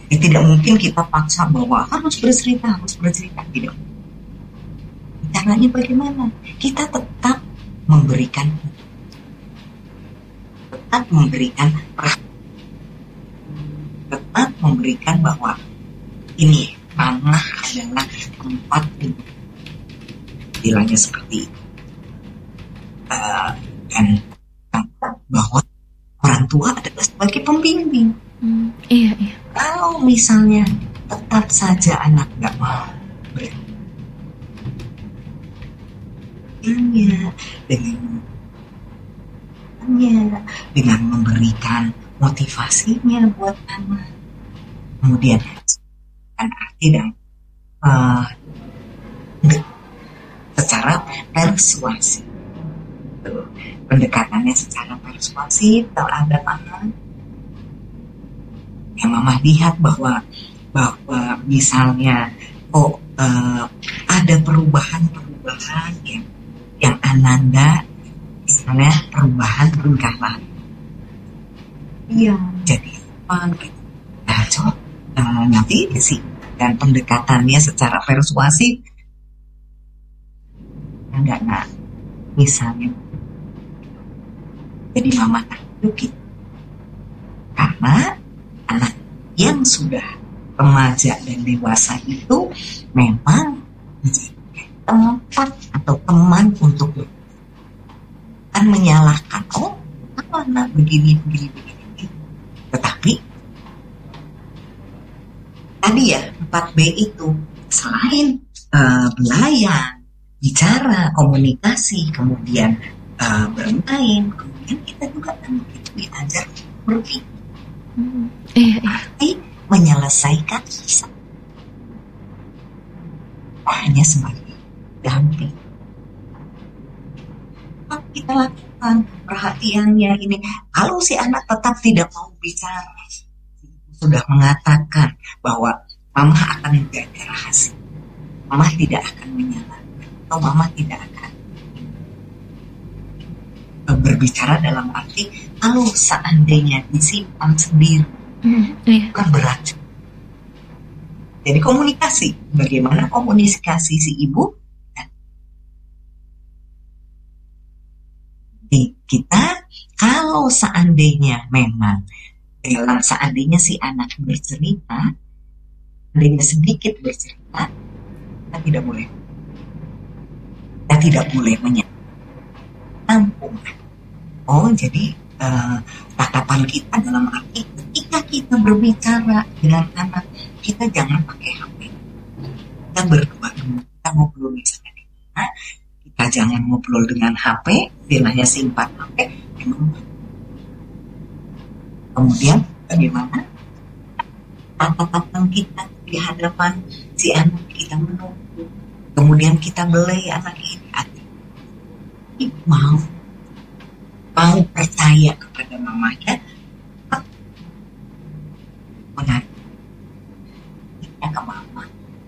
Ya, tidak mungkin kita paksa bahwa harus bercerita, tidak. Caranya bagaimana? Kita tetap memberikan bahwa ini tanah adalah tempat hidup, istilahnya seperti itu. Dan bahwa orang tua adalah sebagai pembimbing. Iya. Kalau misalnya tetap saja anak nggak mau dengan memberikan motivasinya buat anak, kemudian kan arti dan secara persuasif, pendekatannya secara persuasif terhadap anak. Ya, mama lihat bahwa misalnya ada perubahan yang ananda, misalnya perubahan tingkah laku. Iya, jadi apa gitu. Nah, coba nanti sih dan pendekatannya secara persuasif enggak misalnya. Jadi mama tunjukin karena anak yang sudah remaja dan dewasa itu memang tempat atau teman untuk kan menyalahkan anak begini. Tetapi tadi ya 4B itu selain belayan, bicara, komunikasi, kemudian bermain, kemudian kita juga kan diajar berpikir. Arti menyelesaikan kisah hanya sebagai damping. Apa kita lakukan perhatiannya ini? Kalau si anak tetap tidak mau bicara, sudah mengatakan bahwa mama akan menjaga rahasia, mama tidak akan menyalahkan, atau mama tidak akan berbicara dalam arti kalau seandainya disimpan sendiri kan berat. Jadi komunikasi, bagaimana komunikasi si ibu dan kita, kalau seandainya memang seandainya si anak bercerita, seandainya sedikit bercerita, kita tidak boleh menyatakan. Jadi tatapan kita dalam arti ketika kita berbicara dengan anak, kita jangan pakai HP. Kita berdua, kita ngobrol misalnya, kita jangan ngobrol dengan HP, istilahnya simpan HP. Kemudian bagaimana tatapan kita di hadapan si anak, kita menunggu, kemudian kita belai anak ini mau percaya kepada mamanya, menarik kita ke mama,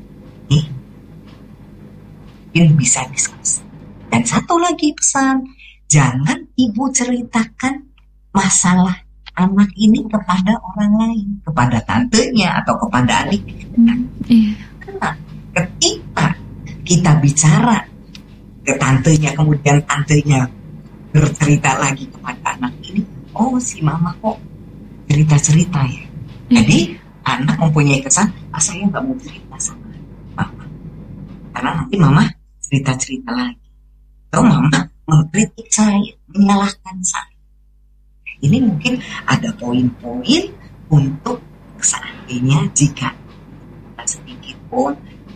ini bisa diskusi. Dan satu lagi pesan, jangan ibu ceritakan masalah anak ini kepada orang lain, kepada tantenya atau kepada adiknya. Karena ketika kita bicara ke tantenya, kemudian tantenya bercerita lagi kepada anak ini, si mama kok cerita-cerita ya. Jadi anak mempunyai kesan, saya nggak mau cerita sama mama, karena nanti mama cerita-cerita lagi, atau mama mengkritik saya, menyalahkan saya. Ini mungkin ada poin-poin untuk seandainya jika sedikit pun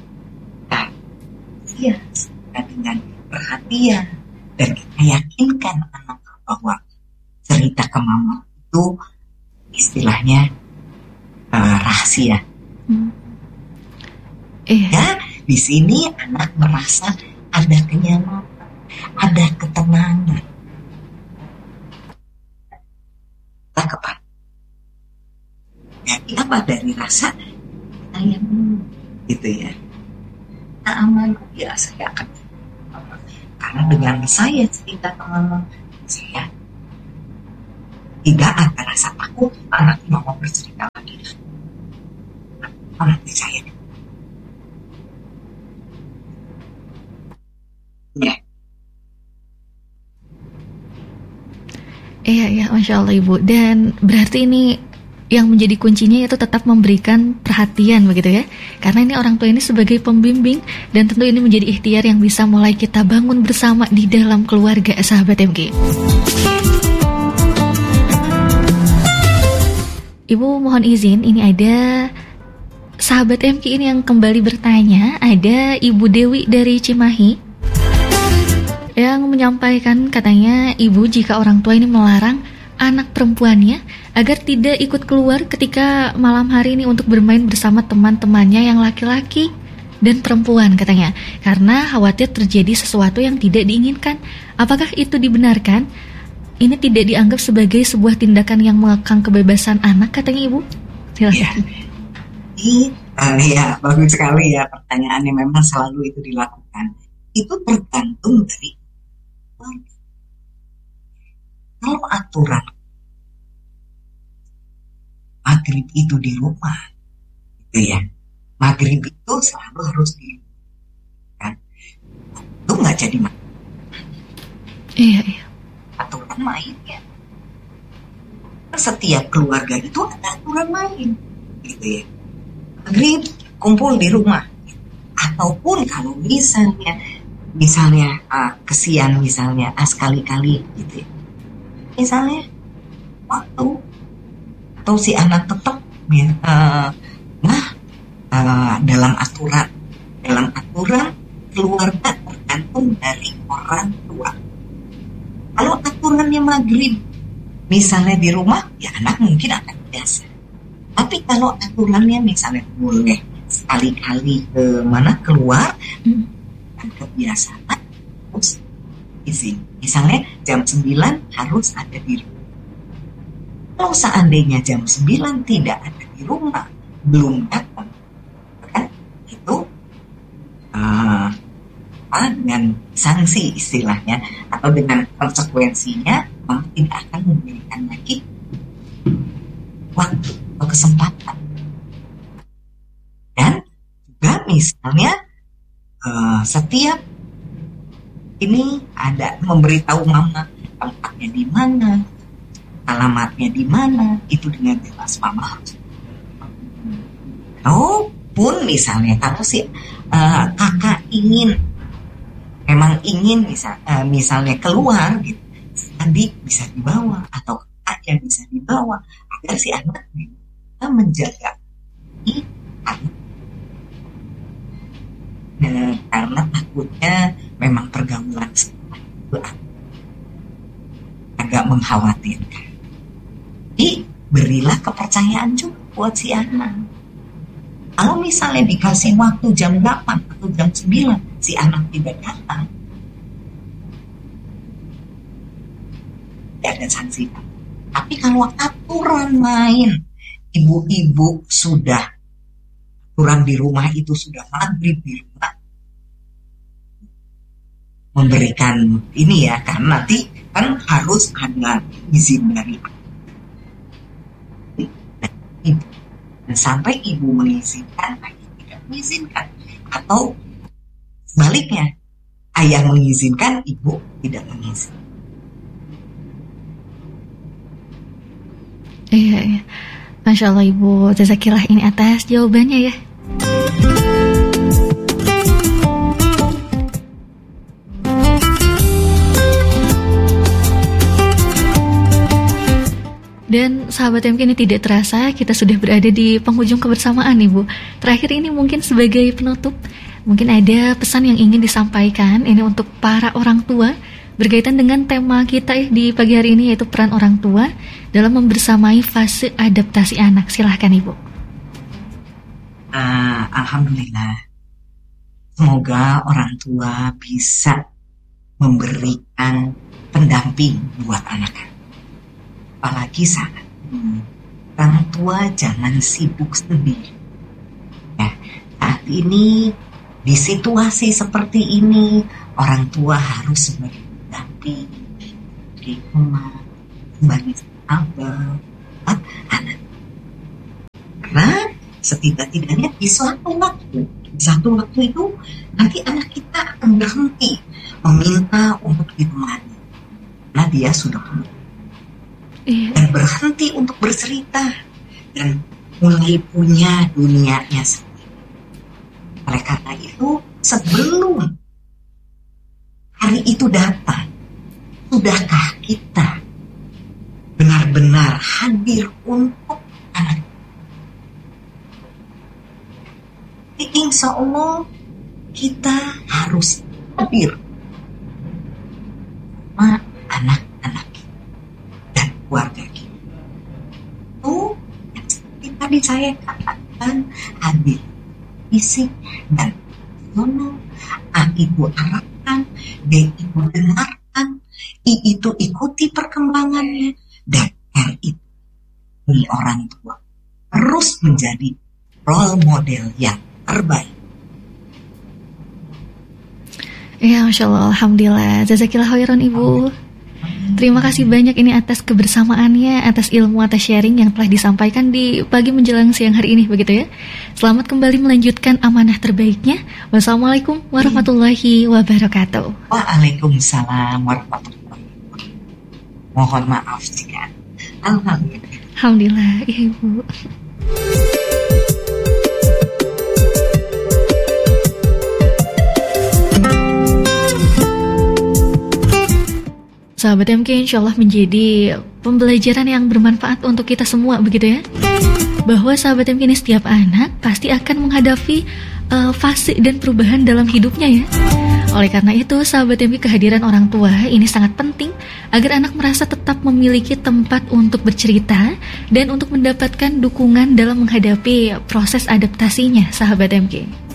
dengan perhatian dan kita yakinkan anak bahwa cerita ke mama itu istilahnya rahasia. Ya, di sini anak merasa ada kenyamanan, ada ketenangan. Kita kepada apa dari rasa sayang gitu ya. Nah, aman ya, saya akan, karena dengan saya cerita ke mama, saya tidak ada rasa takut anak mau bercerita lagi. Masya Allah Ibu. Dan berarti ini yang menjadi kuncinya yaitu tetap memberikan perhatian begitu ya. Karena ini orang tua ini sebagai pembimbing, dan tentu ini menjadi ikhtiar yang bisa mulai kita bangun bersama di dalam keluarga, sahabat MG. Ibu mohon izin, ini ada sahabat MG ini yang kembali bertanya. Ada Ibu Dewi dari Cimahi yang menyampaikan, katanya, Ibu, jika orang tua ini melarang anak perempuannya agar tidak ikut keluar ketika malam hari ini untuk bermain bersama teman-temannya yang laki-laki dan perempuan, katanya, karena khawatir terjadi sesuatu yang tidak diinginkan. Apakah itu dibenarkan? Ini tidak dianggap sebagai sebuah tindakan yang mengekang kebebasan anak, katanya Ibu. Silakan. Ya, bagus sekali ya pertanyaannya. Memang selalu itu dilakukan. Itu tergantung dari keluarga. Kalau aturan maghrib itu di rumah, gitu ya. Maghrib itu selalu harus di rumah, kan? Itu nggak jadi maghrib. Iya. Aturan mainnya. Setiap keluarga itu ada aturan main, gitu ya. Maghrib kumpul di rumah. Ataupun kalau misalnya kesian misalnya sekali-kali, gitu ya. Misalnya waktu atau si anak tetap dalam aturan keluarga tergantung dari orang tua. Kalau aturannya maghrib misalnya di rumah, ya anak mungkin akan biasa. Tapi kalau aturannya misalnya boleh sekali-kali keluar, dan kebiasaan terus izin. Misalnya jam 9 harus ada di rumah. Kalau seandainya jam 9 tidak ada di rumah, belum datang, kan itu dengan sanksi istilahnya, atau dengan konsekuensinya, maka tidak akan memberikan lagi waktu atau kesempatan. Dan juga misalnya setiap ini ada memberitahu mama tempatnya di mana, alamatnya di mana, itu dengan jelas mama harus. Pun misalnya kalau si kakak memang ingin misalnya keluar, gitu, adik bisa dibawa atau kakaknya bisa dibawa agar si anak menjaga anak. Karena takutnya memang pergaulan itu agak mengkhawatirkan. Jadi berilah kepercayaan juga buat si anak. Kalau misalnya dikasih waktu jam 8 atau jam 9 si anak tidak datang, tidak ada sanksi. Tapi kalau aturan main, ibu-ibu sudah aturan di rumah itu sudah maghrib di rumah, memberikan ini ya, karena nanti kan harus ada izin dari ibu. Dan sampai ibu mengizinkan, ayah tidak mengizinkan, atau sebaliknya, ayah mengizinkan, ibu tidak mengizinkan. Iya. Masya Allah Ibu, jazakillah ini atas jawabannya ya. Dan sahabat MK, ini tidak terasa kita sudah berada di penghujung kebersamaan Ibu. Terakhir ini mungkin sebagai penutup, mungkin ada pesan yang ingin disampaikan ini untuk para orang tua berkaitan dengan tema kita di pagi hari ini, yaitu peran orang tua dalam membersamai fase adaptasi anak. Silahkan Ibu. Alhamdulillah, semoga orang tua bisa memberikan pendamping buat anak-anak. Apalagi saat orang tua jangan sibuk sendiri. Ya, saat ini di situasi seperti ini, orang tua harus sebagai pendamping di rumah, sebagai abang, anak. Karena setidak-tidaknya di suatu waktu itu nanti anak kita akan berhenti meminta untuk ditemani. Nah, dia sudah punya. Iya. dan berhenti untuk bercerita dan mulai punya dunianya sendiri. Oleh karena itu, sebelum hari itu datang, sudahkah kita benar-benar hadir untuk anak? Insya Allah kita harus hadir sama anak-anak kita dan keluarga kita. Itu yang seperti tadi saya katakan, hadir fisik dan emosional. A ibu arahkan, B ibu dengarkan, I itu ikuti perkembangannya, dan R itu dari orang tua terus menjadi role model yang terbaik. Ya, Masya Allah, Alhamdulillah. Jazakillah khairan Ibu. Terima kasih banyak ini atas kebersamaannya, atas ilmu, atas sharing yang telah disampaikan di pagi menjelang siang hari ini, begitu ya. Selamat kembali melanjutkan amanah terbaiknya. Wassalamualaikum warahmatullahi wabarakatuh. Waalaikumsalam warahmatullahi wabarakatuh. Mohon maaf jika Alhamdulillah, ya Ibu. Sahabat MK, insya Allah menjadi pembelajaran yang bermanfaat untuk kita semua, begitu ya. Bahwa sahabat MK ini setiap anak pasti akan menghadapi fase dan perubahan dalam hidupnya ya. Oleh karena itu, sahabat MK, kehadiran orang tua ini sangat penting agar anak merasa tetap memiliki tempat untuk bercerita dan untuk mendapatkan dukungan dalam menghadapi proses adaptasinya, sahabat MK.